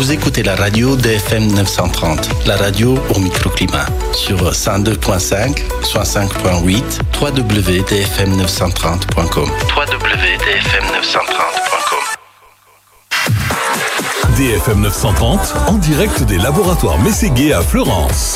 Vous écoutez la radio DFM 930, la radio au microclimat, sur 102.5, 65.8, www.dfm930.com. www.dfm930.com. DFM 930, en direct des laboratoires Mességuet à Fleurance.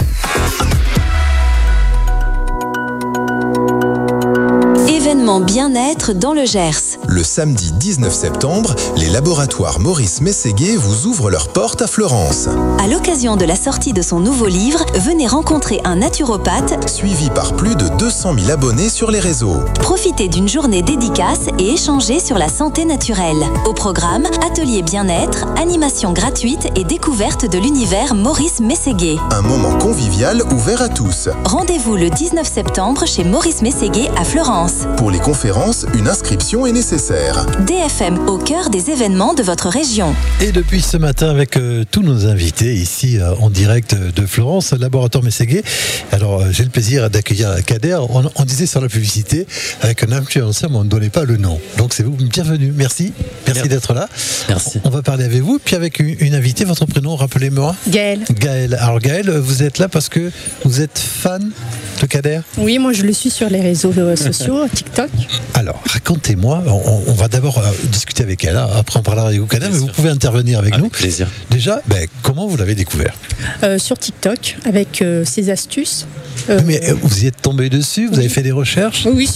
Événement bien-être dans le Gers. Le samedi 19 septembre, les laboratoires Maurice Mességuet vous ouvrent leurs portes à Fleurance. À l'occasion de la sortie de son nouveau livre, venez rencontrer un naturopathe, Suivi par plus de 200 000 abonnés sur les réseaux. profiter d'une journée dédicace et échanger sur la santé naturelle. Au programme, atelier bien-être, animation gratuite et découverte de l'univers Maurice Mességuet. Un moment convivial ouvert à tous. Rendez-vous le 19 septembre chez Maurice Mességuet à Fleurance. Pour les conférences, une inscription est nécessaire. DFM au cœur des événements de votre région. Et depuis ce matin, avec tous nos invités ici en direct de Florence, laboratoire Mességuet. Alors, j'ai le plaisir d'accueillir Kader. On disait sur la publicité, avec un influenceur, mais on ne donnait pas le nom. Donc, c'est vous, bienvenue. Merci d'être là. Merci. On va parler avec vous, puis avec une invitée. Votre prénom, rappelez-moi. Gaëlle. Gaëlle. Alors, Gaëlle, vous êtes là parce que vous êtes fan de Kader? Oui, moi je le suis sur les réseaux sociaux, TikTok. Alors, racontez-moi, on va d'abord discuter avec elle, après on parlera avec vous, Kader, mais vous pouvez intervenir avec nous. Avec plaisir. Déjà, comment vous l'avez découvert? Sur TikTok, avec ses astuces. Mais vous y êtes tombé dessus, vous avez fait des recherches? Oui,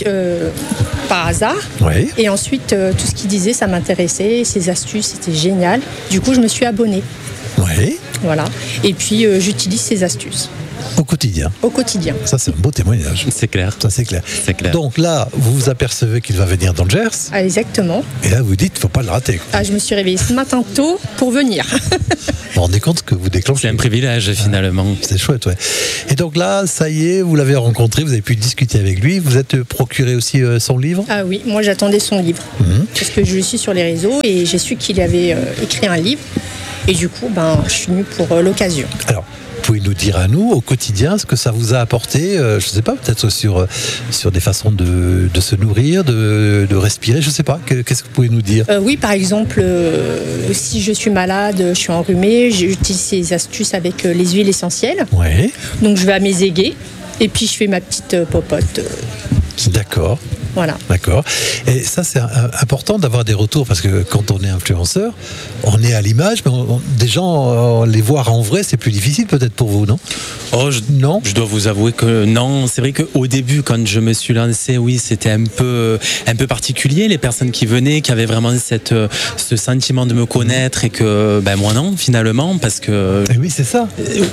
par hasard. Oui. Et ensuite, tout ce qu'il disait, ça m'intéressait. Ses astuces, c'était génial. Du coup, je me suis abonnée. Oui. Voilà. Et puis, j'utilise ses astuces Au quotidien. au quotidien. Ça, c'est un beau témoignage. C'est clair. Ça, c'est clair. C'est clair. Donc là, vous vous apercevez qu'il va venir dans le Gers, Ah, exactement. et là, vous dites, faut pas le rater. Ah, je me suis réveillée ce matin tôt pour venir. Vous vous rendez compte que vous déclenchez. C'est un privilège finalement. C'est chouette, ouais. Et donc là, ça y est, vous l'avez rencontré, vous avez pu discuter avec lui, vous êtes procuré aussi son livre. Ah oui, moi j'attendais son livre. Parce que je le suis sur les réseaux et j'ai su qu'il avait écrit un livre. Et du coup, je suis venue pour l'occasion. Alors, pouvez nous dire à nous, au quotidien, ce que ça vous a apporté, je ne sais pas, peut-être sur des façons de se nourrir, de respirer, je ne sais pas. Qu'est-ce que vous pouvez nous dire? Oui, par exemple, si je suis malade, je suis enrhumée, j'utilise ces astuces avec les huiles essentielles. Oui, Donc je vais à mes aiguets et puis je fais ma petite popote. d'accord. Voilà. D'accord. Et ça, c'est important d'avoir des retours parce que quand on est influenceur, on est à l'image, mais des gens, les voir en vrai, c'est plus difficile peut-être pour vous, non? Non. Je dois vous avouer que non. C'est vrai qu'au début, quand je me suis lancé, oui, c'était un peu particulier. Les personnes qui venaient, qui avaient vraiment ce sentiment de me connaître et que, moi non, finalement, parce que. Et oui, c'est ça.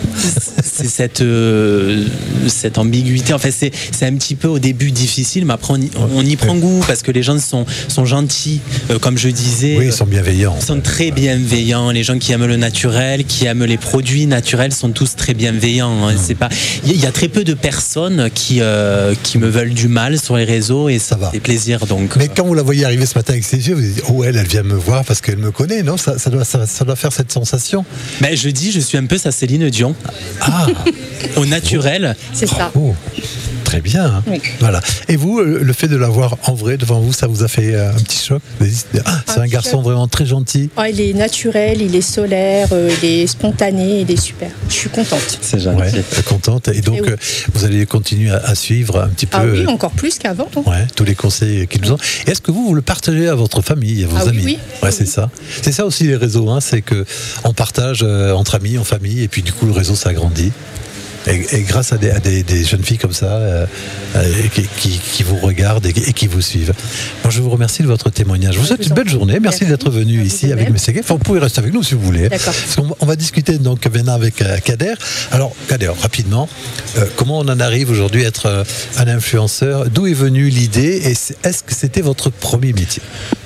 C'est cette ambiguïté. En fait, c'est un petit peu au début difficile, mais après on y prend goût parce que les gens sont gentils, comme je disais. Oui, ils sont bienveillants. Ils sont très bienveillants. Les gens qui aiment le naturel, qui aiment les produits naturels, sont tous très bienveillants. C'est pas. Il y a très peu de personnes qui me veulent du mal sur les réseaux et ça fait plaisir. Donc. Mais quand vous la voyez arriver ce matin avec ses yeux, vous dites oh elle vient me voir parce qu'elle me connaît, non? Ça doit faire cette sensation. Je suis un peu sa Céline Dion. Ah. Au naturel. C'est ça. Oh. Très bien. Hein. Oui. Voilà. Et vous, le fait de l'avoir en vrai devant vous, ça vous a fait un petit choc? C'est un garçon vraiment très gentil. Ah, il est naturel, il est solaire, il est spontané, il est super. Je suis contente. C'est gentil. Ouais, contente. Et donc, oui. vous allez continuer à suivre un petit peu. Ah oui, encore plus qu'avant. Ouais, tous les conseils qu'ils nous ont. Et est-ce que vous le partagez à votre famille, à vos amis? Oui. Ouais, c'est ça. C'est ça aussi les réseaux. C'est que on partage entre amis, en famille, et puis du coup le réseau s'agrandit. Et grâce à des jeunes filles comme ça qui vous regardent et qui vous suivent. Moi, je vous remercie de votre témoignage. Je vous souhaite une belle journée. Merci d'être venu ici avec Mességuet. Enfin, vous pouvez rester avec nous si vous voulez. D'accord. Parce qu'on va discuter donc maintenant avec Kader. Alors, Kader, rapidement, comment on en arrive aujourd'hui à être un influenceur? D'où est venue l'idée et est-ce que c'était votre premier métier?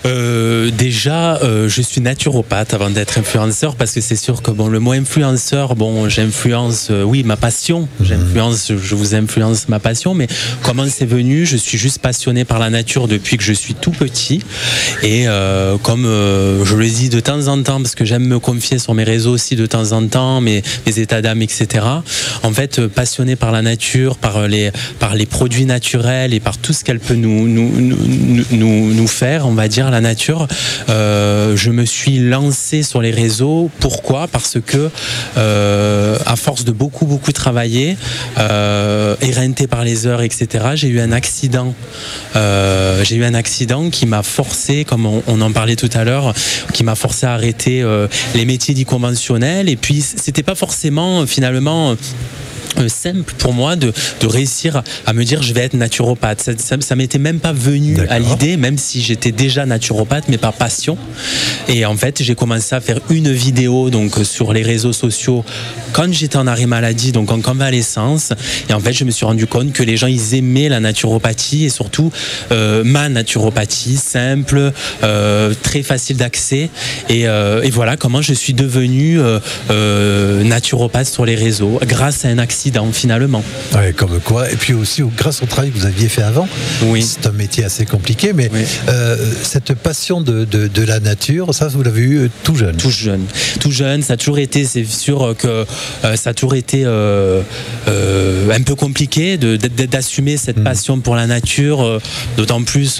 Déjà, je suis naturopathe avant d'être influenceur parce que c'est sûr que le mot influenceur, j'influence, ma passion passion. Je vous influence ma passion, mais comment c'est venu? Je suis juste passionné par la nature depuis que je suis tout petit. Et comme je le dis de temps en temps, parce que j'aime me confier sur mes réseaux aussi de temps en temps, mes états d'âme, etc. En fait, passionné par la nature, par les produits naturels et par tout ce qu'elle peut nous faire, on va dire, la nature, je me suis lancé sur les réseaux. Pourquoi? Parce que à force de beaucoup travailler, éreinté par les heures, etc., j'ai eu un accident qui m'a forcé, comme on en parlait tout à l'heure, qui m'a forcé à arrêter les métiers dits conventionnels. Et puis c'était pas forcément finalement simple pour moi de réussir à me dire je vais être naturopathe. Ça m'était même pas venu à l'idée, même si j'étais déjà naturopathe, mais par passion. Et en fait, j'ai commencé à faire une vidéo donc sur les réseaux sociaux quand j'étais en arrêt maladie, donc en convalescence. Et en fait, je me suis rendu compte que les gens, ils aimaient la naturopathie et surtout ma naturopathie simple, très facile d'accès. Et voilà comment je suis devenu naturopathe sur les réseaux grâce à un accident finalement. Ouais, comme quoi. Et puis aussi grâce au travail que vous aviez fait avant. Oui. C'est un métier assez compliqué, mais oui. Cette passion de la nature, ça vous l'avez eu tout jeune. Tout jeune, ça a toujours été, c'est sûr que ça a toujours été un peu compliqué d'assumer cette passion pour la nature, d'autant plus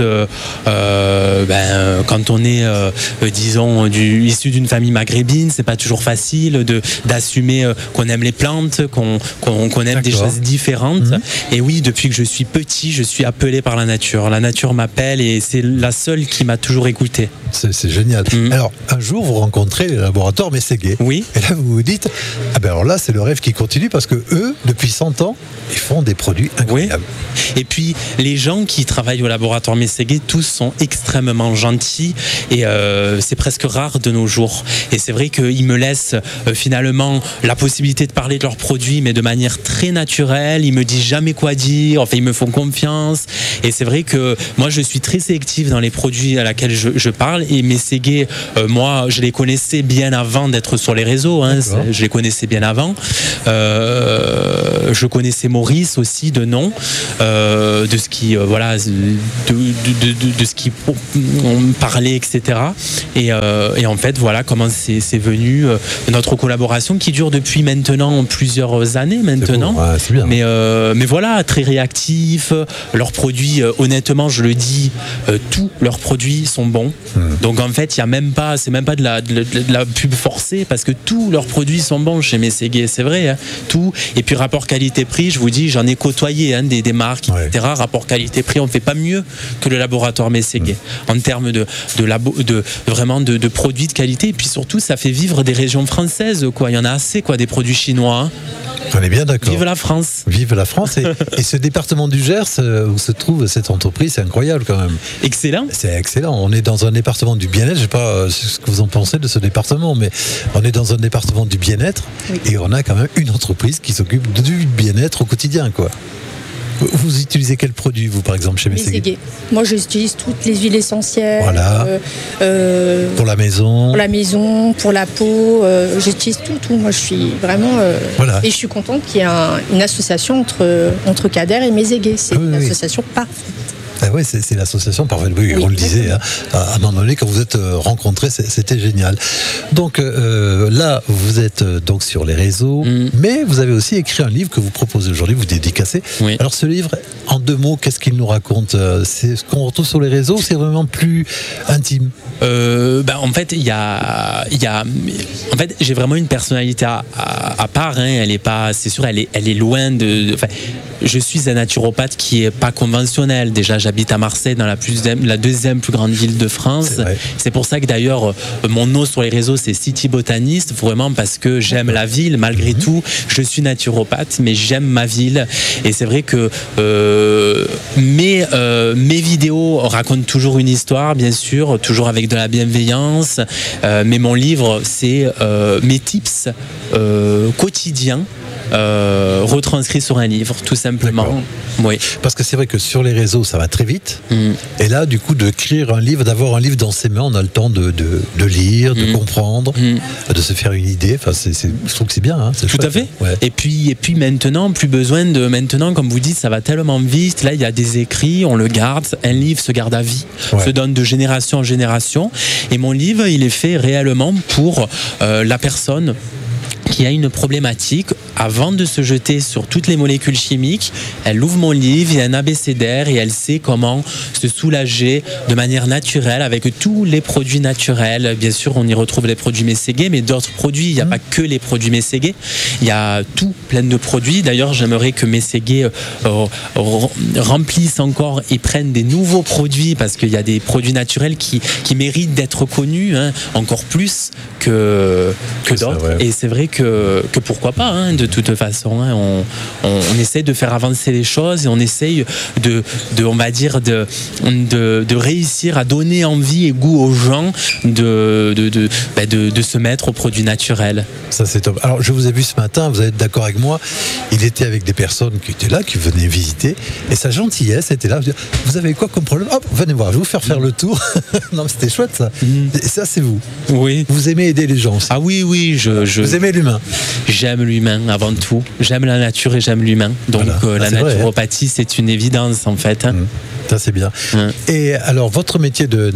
quand on est disons issu d'une famille maghrébine, c'est pas toujours facile d'assumer qu'on aime les plantes, qu'on aime des choses différentes. Et oui, depuis que je suis petit, je suis appelé par la nature. La nature m'appelle et c'est la seule qui m'a toujours écouté. C'est génial. Alors, un jour, vous rencontrez les laboratoires Mességuet. Oui. Et là, vous vous dites, alors là, c'est le rêve qui continue parce que eux, depuis 100 ans, ils font des produits incroyables. Oui. Et puis, les gens qui travaillent au laboratoire Mességuet, tous sont extrêmement gentils et c'est presque rare de nos jours. Et c'est vrai qu'ils me laissent finalement la possibilité de parler de leurs produits, mais de manière très naturelle. Ils me disent jamais quoi dire. Enfin, ils me font confiance. Et c'est vrai que moi, je suis très sélectif dans les produits à laquelle je parle. Et Mességuet, moi, je les connaissais bien avant d'être sur les réseaux. Je les connaissais bien avant. Je connaissais Maurice aussi de nom, de ce qui, voilà, de ce qui on parlait, etc. Et en fait, voilà comment c'est venu notre collaboration qui dure depuis maintenant plusieurs années maintenant. C'est bon, ouais, mais voilà, très réactif. Leurs produits, honnêtement, je le dis, tous leurs produits sont bons. Donc en fait, il y a même pas, c'est même pas de la pub forcée parce que tous leurs produits sont bons chez Mességuet, c'est vrai. Hein, tout. Et puis rapport qualité-prix, je vous dis, j'en ai côtoyé des marques, etc. Rapport qualité-prix, on fait pas mieux que le laboratoire Mességuet en termes vraiment de produits de qualité. Et puis surtout, ça fait vivre des régions françaises, quoi. Il y en a assez, quoi, des produits chinois. Hein. On est bien d'accord. Vive la France. Vive la France. Et ce département du Gers où se trouve cette entreprise, c'est incroyable quand même. Excellent. C'est excellent. On est dans un département du bien-être. Je ne sais pas ce que vous en pensez de ce département, mais on est dans un département du bien-être et on a quand même une entreprise qui s'occupe du bien-être au quotidien, quoi. Vous utilisez quel produit, vous, par exemple, chez Mességuet? Moi, j'utilise toutes les huiles essentielles. Voilà. Pour la maison. Pour la maison, pour la peau. J'utilise tout. Moi, je suis vraiment... Voilà. Et je suis contente qu'il y ait une association entre Kader et Mességuet. C'est une association parfaite. Ah oui, c'est l'association parfaite. Oui, on le disait. Hein. À un moment donné, quand vous êtes rencontrés, c'était génial. Donc là, vous êtes donc sur les réseaux, mais vous avez aussi écrit un livre que vous proposez aujourd'hui, vous dédicacez. Oui. Alors ce livre, en 2 mots, qu'est-ce qu'il nous raconte? C'est ce qu'on retrouve sur les réseaux, c'est vraiment plus intime? En fait, en fait, j'ai vraiment une personnalité à part. Hein. Elle est pas, c'est sûr, elle est loin de. Enfin, je suis un naturopathe qui est pas conventionnel. Déjà, j'habite à Marseille, dans la 2e plus grande ville de France. C'est pour ça que d'ailleurs, mon nom sur les réseaux, c'est City Botaniste, vraiment parce que j'aime la ville, malgré tout. Je suis naturopathe, mais j'aime ma ville. Et c'est vrai que mes vidéos racontent toujours une histoire, bien sûr, toujours avec de la bienveillance. Mais mon livre, c'est mes tips quotidiens retranscrit sur un livre, tout simplement. D'accord. Oui. Parce que c'est vrai que sur les réseaux, ça va très vite. Et là, du coup, d'écrire un livre, d'avoir un livre dans ses mains, on a le temps de lire, de comprendre, de se faire une idée. Enfin, je trouve que c'est bien. Hein, c'est tout chouette. à fait. Ouais. Et puis maintenant, plus besoin de maintenant, comme vous dites, ça va tellement vite. Là, il y a des écrits, on le garde. Un livre se garde à vie, se donne de génération en génération. Et mon livre, il est fait réellement pour la personne qui a une problématique. Avant de se jeter sur toutes les molécules chimiques, elle ouvre mon livre, il y a un abécédaire et elle sait comment se soulager de manière naturelle avec tous les produits naturels. Bien sûr, on y retrouve les produits Mességué, mais d'autres produits. Il n'y a pas que les produits Mességué. Il y a tout plein de produits. D'ailleurs, j'aimerais que Mességué remplisse encore et prenne des nouveaux produits parce qu'il y a des produits naturels qui méritent d'être connus encore plus que d'autres. Et c'est vrai que pourquoi pas, de toute façon. On essaye de faire avancer les choses et on essaye on va dire, de réussir à donner envie et goût aux gens de se mettre aux produits naturels. Ça, c'est top. Alors, je vous ai vu ce matin, vous êtes d'accord avec moi, il était avec des personnes qui étaient là, qui venaient visiter, et sa gentillesse était là. Vous avez quoi comme problème ? Hop, venez voir, je vais vous faire le tour. Non, mais c'était chouette, ça. Et ça, c'est vous. Oui. Vous aimez aider les gens aussi. Ah oui, Vous aimez l'humain. J'aime l'humain avant tout. J'aime la nature et j'aime l'humain. Donc la naturopathie, c'est une évidence en fait. Ça, c'est bien. Et alors, votre métier de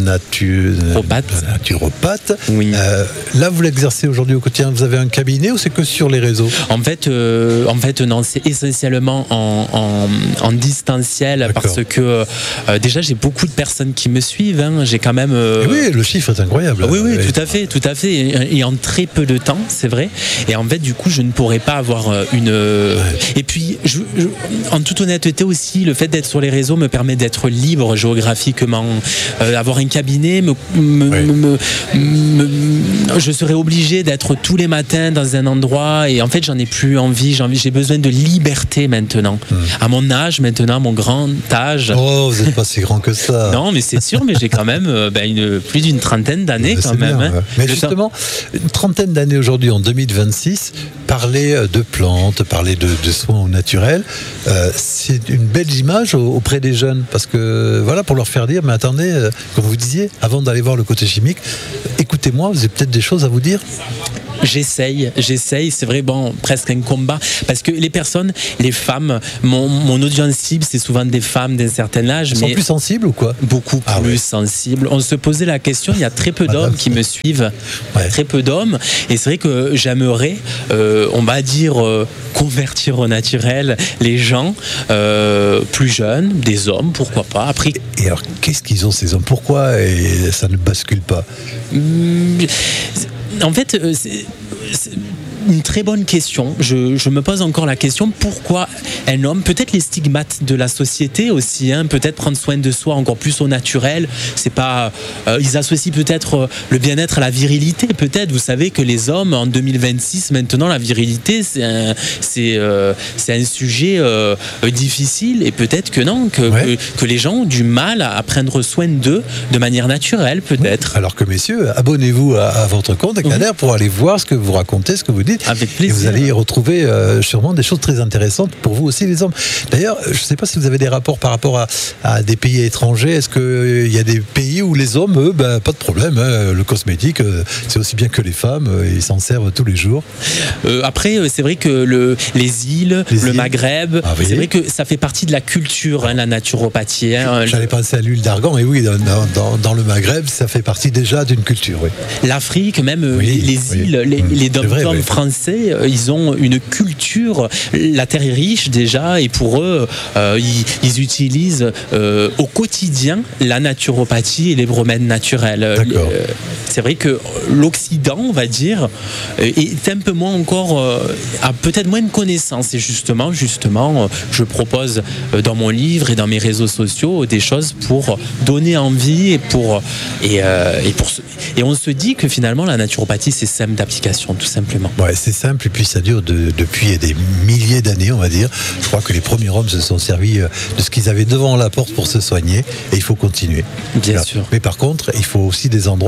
naturopathe, oui. Là, vous l'exercez aujourd'hui au quotidien. Vous avez un cabinet ou c'est que sur les réseaux ? En fait, non, c'est essentiellement en distanciel. D'accord. Parce que déjà, j'ai beaucoup de personnes qui me suivent. J'ai quand même. Oui, le chiffre est incroyable. Oui, tout à fait. Et en très peu de temps, c'est vrai. Et en fait, du coup, je ne pourrais pas avoir une. Et puis, en toute honnêteté aussi, le fait d'être sur les réseaux me permet d'être libre géographiquement. Avoir un cabinet, je serais obligé d'être tous les matins dans un endroit et en fait j'en ai plus envie, j'ai besoin de liberté maintenant. À mon âge maintenant, à mon grand âge. Oh, vous n'êtes pas si grand que ça. Non, mais c'est sûr, mais j'ai quand même plus d'une trentaine d'années quand même. Bien, mais justement, une trentaine d'années aujourd'hui, en 2026, parler de plantes, parler de soins au naturel, c'est une belle image auprès des jeunes parce que voilà, pour leur faire dire, mais attendez, comme vous disiez, avant d'aller voir le côté chimique, écoutez-moi, vous avez peut-être des choses à vous dire. J'essaye, c'est vrai, presque un combat, parce que les personnes, les femmes, mon audience cible, c'est souvent des femmes d'un certain âge. Ils sont plus sensibles ou quoi ? Beaucoup plus sensibles. On se posait la question, il y a très peu d'hommes qui me suivent, très peu d'hommes, et c'est vrai que j'aimerais, on va dire, convertir au naturel les gens plus jeunes, des hommes, pourquoi pas. Après... Et alors, qu'est-ce qu'ils ont ces hommes ? Pourquoi ça ne bascule pas ? En fait, c'est une très bonne question. Je me pose encore la question, pourquoi un homme, peut-être les stigmates de la société aussi, peut-être prendre soin de soi encore plus au naturel, c'est pas, ils associent peut-être le bien-être à la virilité, peut-être. Vous savez que les hommes en 2026 maintenant, la virilité c'est un sujet difficile et peut-être que non, que les gens ont du mal à prendre soin d'eux de manière naturelle peut-être. Alors que messieurs, abonnez-vous à votre compte Kader pour aller voir ce que vous racontez, ce que vous dites. Avec plaisir. Et vous allez y retrouver sûrement des choses très intéressantes pour vous aussi les hommes. D'ailleurs, je ne sais pas si vous avez des rapports par rapport à des pays étrangers. Est-ce qu'il y a des pays où les hommes, eux, pas de problème, le cosmétique, c'est aussi bien que les femmes, ils s'en servent tous les jours. Après, c'est vrai que les îles, le Maghreb, c'est vrai que ça fait partie de la culture, la naturopathie. J'allais penser à l'huile d'argan, et oui, dans le Maghreb, ça fait partie déjà d'une culture. Oui. L'Afrique, même les îles, les dom-toms français, ils ont une culture, la terre est riche déjà, et pour eux, ils utilisent au quotidien la naturopathie et les remèdes naturels. C'est vrai que l'Occident, on va dire, est un peu moins encore, a peut-être moins de connaissances, et justement, je propose dans mon livre et dans mes réseaux sociaux des choses pour donner envie et on se dit que finalement la naturopathie c'est simple d'application, tout simplement. Ouais, c'est simple et puis ça dure depuis des milliers d'années, on va dire. Je crois que les premiers hommes se sont servis de ce qu'ils avaient devant la porte pour se soigner et il faut continuer. Bien sûr. Mais par contre, il faut aussi des endroits où on puisse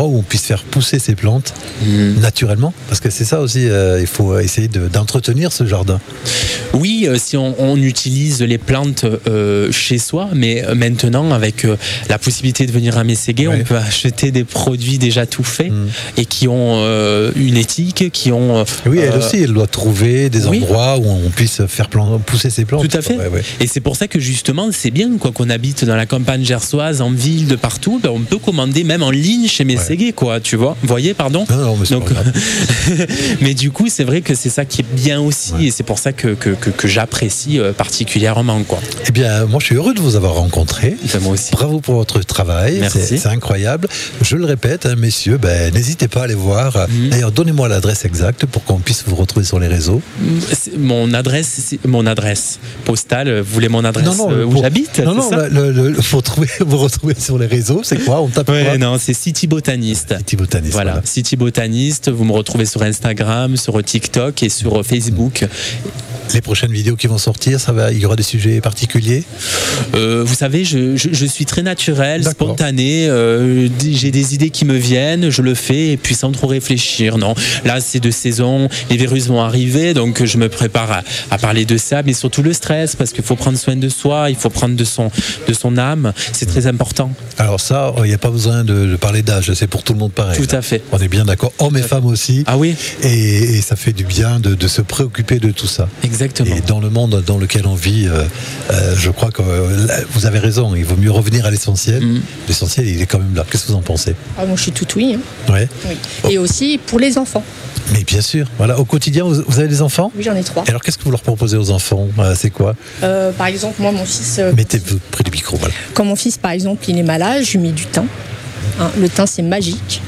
faire pousser ces plantes naturellement? Parce que c'est ça aussi, il faut essayer d'entretenir ce jardin. Oui, si on utilise les plantes chez soi, mais maintenant avec la possibilité de venir à Mességué, on peut acheter des produits déjà tout faits et qui ont une éthique, qui ont... Oui, elle aussi, elle doit trouver des endroits où on puisse faire pousser ces plantes. Tout à fait. Et c'est pour ça que justement, c'est bien qu'on habite dans la campagne gersoise, en ville, de partout, on peut commander même en ligne chez Mességué, quoi, tu vois. Vous voyez, pardon? Non, mais c'est pas grave. Mais du coup, c'est vrai que c'est ça qui est bien aussi, et c'est pour ça que j'apprécie particulièrement, quoi. Eh bien, moi, je suis heureux de vous avoir rencontré. Moi aussi. Bravo pour votre travail. Merci. C'est incroyable. Je le répète, messieurs, n'hésitez pas à aller voir. D'ailleurs, donnez-moi l'adresse exacte pour qu'on puisse vous retrouver sur les réseaux. Mon adresse postale. Vous voulez mon adresse où j'habite? Non, vous retrouver sur les réseaux, c'est quoi? On tape quoi? Non, c'est City Botaniste. City Botaniste. Voilà, City Botaniste. Vous me retrouvez sur Instagram, sur TikTok et sur Facebook. Les prochaines vidéos qui vont sortir, il y aura des sujets particuliers? Vous savez, je suis très naturel, spontané. J'ai des idées qui me viennent, je le fais, et puis sans trop réfléchir. Non, là, c'est de saison, les virus vont arriver, donc je me prépare à parler de ça, mais surtout le stress, parce qu'il faut prendre soin de soi, il faut prendre de son âme. C'est très important. Alors ça, il n'y a pas besoin de parler d'âge, c'est pour tout le monde pareil. Tout à fait. On est bien d'accord, hommes et femmes aussi. Ah oui. Et ça fait du bien de se préoccuper de tout ça. Exactement. Et dans le monde dans lequel on vit, je crois que vous avez raison, il vaut mieux revenir à l'essentiel. L'essentiel, il est quand même là. Qu'est-ce que vous en pensez? Moi, je suis tout oui. Ouais. Oui. Et aussi pour les enfants. Mais bien sûr. Voilà. Au quotidien, vous avez des enfants? Oui, j'en ai 3. Et alors, qu'est-ce que vous leur proposez aux enfants? C'est quoi? Par exemple, moi, mon fils... Mettez-vous près du micro, voilà. Quand mon fils, par exemple, il est malade, je lui mets du thym. Le thym, c'est magique.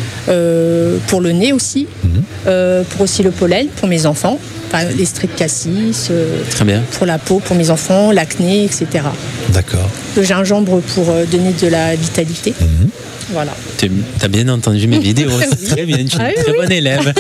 Pour le nez aussi. Pour aussi le pollen, pour mes enfants. Enfin, les streptococcus, très bien. Pour la peau, pour mes enfants, l'acné, etc. D'accord. Le gingembre pour donner de la vitalité. Voilà. T'as bien entendu mes vidéos, c'est très bien, tu es une très bonne élève.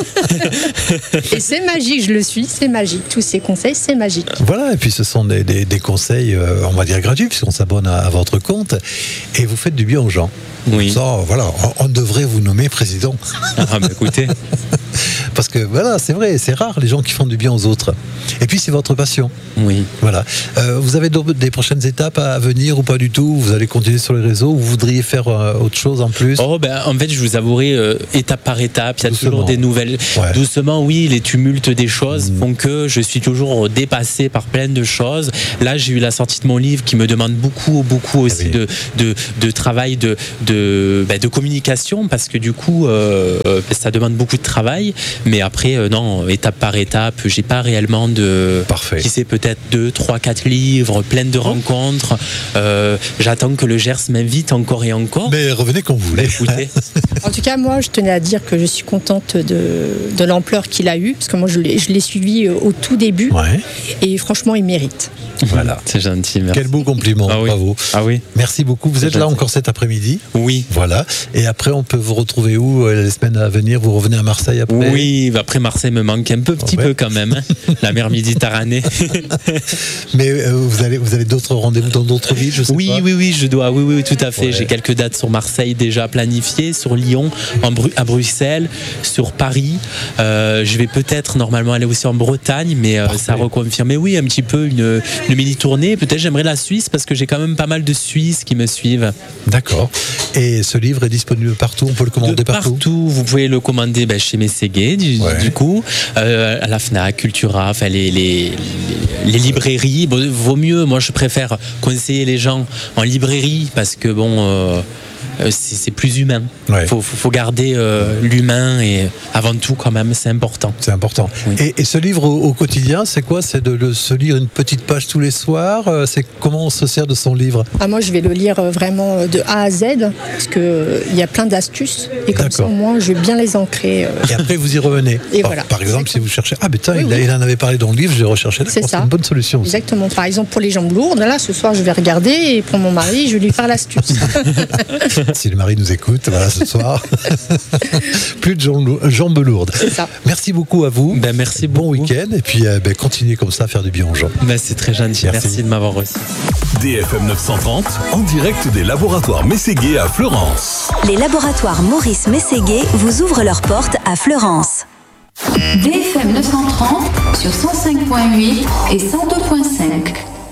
Et c'est magique, je le suis, c'est magique. Tous ces conseils, c'est magique. Voilà, et puis ce sont des conseils, on va dire gratuits, puisqu'on s'abonne à votre compte, et vous faites du bien aux gens. Oui. Ça, voilà, on devrait vous nommer président. Ah, bah écoutez. Parce que voilà, c'est vrai, c'est rare les gens qui font du bien aux autres. Et puis c'est votre passion. Oui. Voilà. Vous avez des prochaines étapes à venir ou pas du tout? Vous allez continuer sur les réseaux ou vous voudriez faire autre chose en plus? En fait, je vous avouerai, étape par étape, il y a toujours des nouvelles. Ouais. Doucement, oui, les tumultes des choses font que je suis toujours dépassé par plein de choses. Là, j'ai eu la sortie de mon livre qui me demande beaucoup aussi de travail, de communication, parce que du coup, ça demande beaucoup de travail. Mais après, non, étape par étape, j'ai pas réellement de... Parfait. Qui sait, peut-être 2, 3, 4 livres, plein de rencontres. J'attends que le Gers m'invite encore et encore. Mais revenez quand vous voulez. Écoutez. En tout cas, moi, je tenais à dire que je suis contente de l'ampleur qu'il a eue, parce que moi, je l'ai suivi au tout début. Ouais. Et franchement, il mérite. Voilà. C'est gentil, merci. Quel beau compliment, bravo. Ah oui. Merci beaucoup. Vous êtes là encore cet après-midi? Oui. Voilà. Et après, on peut vous retrouver où les semaines à venir? Vous revenez à Marseille après? Oui, après Marseille me manque un petit peu quand même. La mer Méditerranée. Mais vous avez d'autres rendez-vous dans d'autres villes, je sais pas. Oui, je dois. Oui, tout à fait. Ouais. J'ai quelques dates sur Marseille déjà planifiées, sur Lyon, à Bruxelles, sur Paris. Je vais peut-être normalement aller aussi en Bretagne, mais ça reconfirme. Mais oui, un petit peu une mini-tournée. Peut-être j'aimerais la Suisse parce que j'ai quand même pas mal de Suisses qui me suivent. D'accord. Et ce livre est disponible partout? On peut le commander partout? Vous pouvez le commander chez Mességué, du coup, à la Fnac, Cultura, enfin les librairies. Bon, vaut mieux, moi je préfère conseiller les gens en librairie parce que c'est plus humain. Ouais. Faut garder l'humain et avant tout quand même, c'est important. C'est important. Oui. Et ce livre au quotidien, c'est quoi? C'est de se lire une petite page tous les soirs? C'est comment on se sert de son livre? Moi, je vais le lire vraiment de A à Z parce que il y a plein d'astuces et comme ça, au moins, je vais bien les ancrer. Et après, vous y revenez. Et voilà. Par exemple, si vous cherchez, il en avait parlé dans le livre, je l'ai recherché. C'est ça. C'est une bonne solution. Aussi. Exactement. Par exemple, pour les jambes lourdes, là, ce soir, je vais regarder et pour mon mari, je vais lui faire l'astuce. Si le mari nous écoute, voilà, ce soir. Plus de jambes lourdes. C'est ça. Merci beaucoup à vous. Merci bon beaucoup. week-end. Et puis, continuez comme ça à faire du bien aux gens. C'est très gentil. Merci de m'avoir reçu. DFM 930, en direct des laboratoires Mességuet à Fleurance. Les laboratoires Maurice Mességuet vous ouvrent leurs portes à Fleurance. DFM 930 sur 105.8 et 102.5.